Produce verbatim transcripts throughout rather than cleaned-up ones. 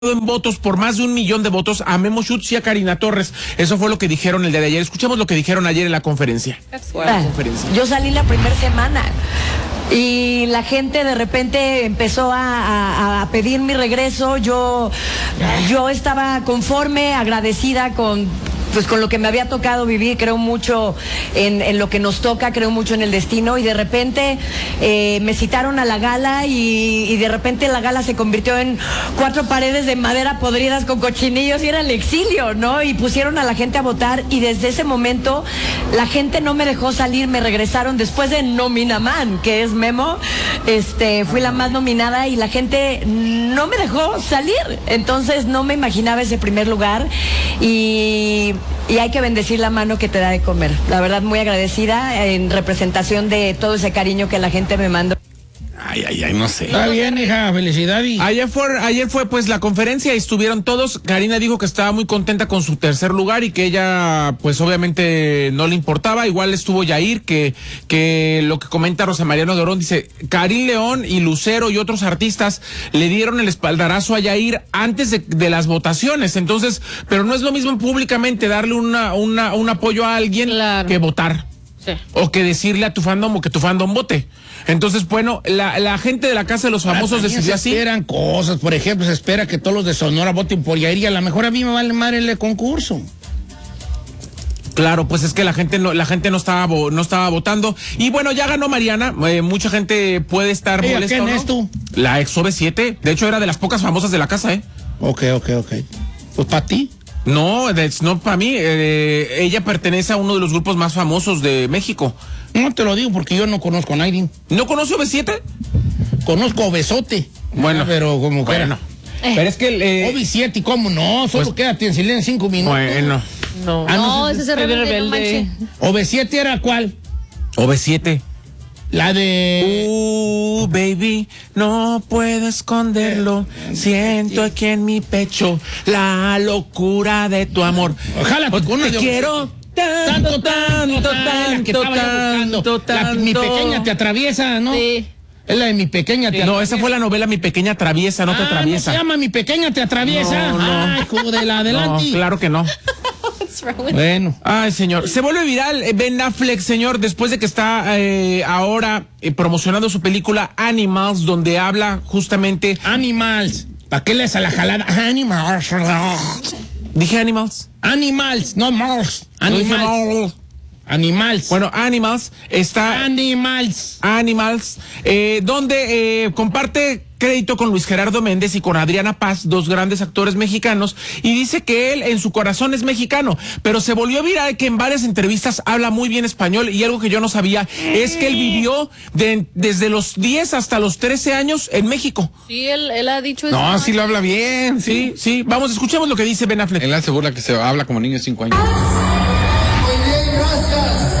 en votos por más de un millón de votos a Memo Schutz y a Karina Torres. Eso fue lo que dijeron el día de ayer. Escuchemos lo que dijeron ayer en la conferencia. Wow. La conferencia. Yo salí la primera semana y la gente de repente empezó a, a, a pedir mi regreso. Yo, yo estaba conforme, agradecida con... pues con lo que me había tocado vivir. Creo mucho en, en lo que nos toca, creo mucho en el destino, y de repente eh, me citaron a la gala y, y de repente la gala se convirtió en cuatro paredes de madera podridas con cochinillos y era el exilio, ¿no? Y pusieron a la gente a votar y desde ese momento la gente no me dejó salir, me regresaron después de Nominaman, que es Memo, este, fui la más nominada y la gente no me dejó salir, entonces no me imaginaba ese primer lugar y... Y hay que bendecir la mano que te da de comer. La verdad, muy agradecida en representación de todo ese cariño que la gente me mandó. Ay, ay, ay, no sé. Está bien, hija, felicidades. Ayer fue, ayer fue pues la conferencia y estuvieron todos. Karina dijo que estaba muy contenta con su tercer lugar y que ella pues obviamente no le importaba. Igual estuvo Yair, que, que lo que comenta Rosa Mariano de Orón, dice, Karim León y Lucero y otros artistas le dieron el espaldarazo a Yair antes de, de las votaciones. Entonces, pero no es lo mismo públicamente darle una, una, un apoyo a alguien claro. que votar. Sí. O que decirle a tu fandom o que tu fandom vote. Entonces, bueno, la, la gente de la Casa de los Famosos decidió así. Se esperan cosas, por ejemplo, se espera que todos los de Sonora voten por Yair y a lo mejor a mí me vale madre el concurso. Claro, pues es que la gente no, la gente no estaba, no estaba votando. Y bueno, ya ganó Mariana. Eh, mucha gente puede estar hey, molesta. ¿Quién ¿no? es tú? La ex O V siete. De hecho, era de las pocas famosas de la casa, ¿eh? Ok, ok, ok. Pues para ti. No, no para mí. Eh, ella pertenece a uno de los grupos más famosos de México. No te lo digo porque yo no conozco a nadie. ¿No conoce O V siete? Conozco a Obesote. Bueno, pero como que bueno. Eh. Pero es que el eh, O V siete, ¿cómo no? Solo pues, quédate en silencio cinco minutos. Bueno. No, ah, no, no ese es el rebelde. O V siete era ¿cuál? O V siete. La de... Uh, baby, no puedo esconderlo. Siento aquí en mi pecho la locura de tu amor. Ojalá te te quiero tanto, tanto, tanto, tanto, tanto, tanto. Mi pequeña te atraviesa, ¿no? Sí. Es la de Mi pequeña te atraviesa. No, esa fue la novela Mi pequeña atraviesa, no ah, te atraviesa. ¿No se llama Mi pequeña te atraviesa? No, no. Ay, joder, adelante. No, claro que no. Bueno. Ay, señor. Se vuelve viral Ben Affleck, señor, después de que está eh, ahora eh, promocionando su película Animals, donde habla justamente... Animals. ¿Para qué lees a la jalada? Animals. Dije Animals. Animals, no Mars. Animals. Animals. Bueno, Animals está... Animals. Animals, eh, donde eh, comparte crédito con Luis Gerardo Méndez y con Adriana Paz, dos grandes actores mexicanos, y dice que él en su corazón es mexicano, pero se volvió viral que en varias entrevistas habla muy bien español, y algo que yo no sabía es que él vivió de, desde los diez hasta los trece años en México. Sí, él, él ha dicho eso. No, sí lo habla bien, sí, sí. Vamos, escuchemos lo que dice Ben Affleck. Él asegura que se habla como niño de cinco años. Muy bien, gracias.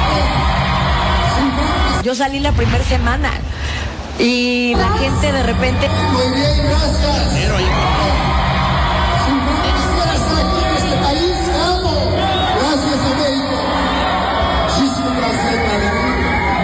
Yo salí la primera semana y la gente de repente... Muy bien, gracias. Pero, si no quisiera estar aquí en este país, te amo. Gracias a México. Muchísimo placer para mí.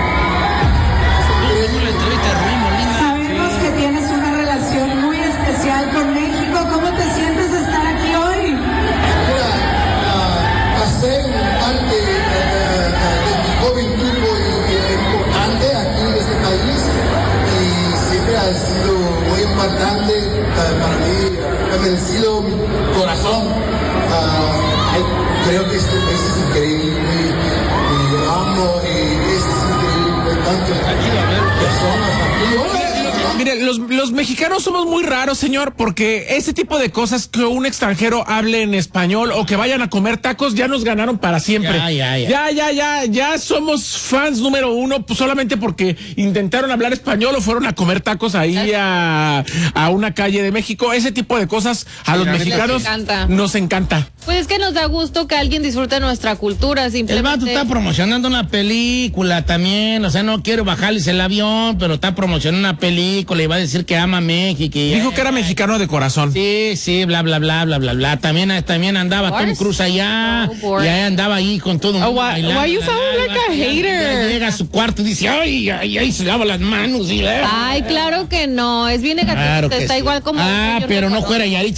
Sabemos que tienes una relación muy especial con México. ¿Cómo te sientes de estar aquí hoy? Mira, uh, hacer parte uh, uh, de mi juventud muy importante aquí en este país. Ha sido muy importante uh, para mí, uh, ha merecido mi corazón. Uh, ay, creo que este país es increíble, y lo amo, y este es increíble, tantas personas aquí. Mire, los, los mexicanos somos muy raros, señor, porque ese tipo de cosas, que un extranjero hable en español o que vayan a comer tacos, ya nos ganaron para siempre. Ya, ya, ya. Ya, ya, ya, ya somos fans número uno, pues solamente porque intentaron hablar español o fueron a comer tacos ahí a, a una calle de México. Ese tipo de cosas a los mexicanos encanta. nos encanta. Pues es que nos da gusto que alguien disfrute nuestra cultura, simplemente. El vato está promocionando una película también, o sea, no quiero bajarles el avión, pero está promocionando una película. película y va a decir que ama México. Y, Dijo que era mexicano de corazón. Sí, sí, bla, bla, bla, bla, bla, bla. También, también andaba Tom Cruise allá. Oh, y ahí andaba ahí con todo. Oh, why, why you sound like a hater? Llega a su cuarto y dice, ay, ay, ay, se lava las manos. Y, Ay, claro que no. Es bien negativo. Claro Usted que está sí. igual como. Ah, pero no fuera Yaritza